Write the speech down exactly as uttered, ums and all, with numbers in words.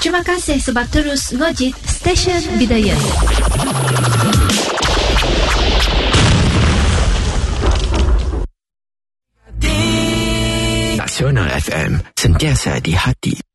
Terima kasih sebab terus ngojit stesen Bidayah. Nasional F M, sentiasa di hati.